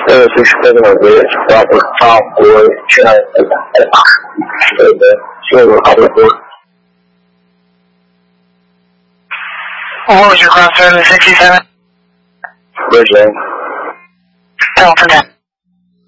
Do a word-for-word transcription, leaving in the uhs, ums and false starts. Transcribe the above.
Uh, so she doesn't know this. That was top boy. Trying to so what was your cross service sixty-seven? Virgin. Tell for that.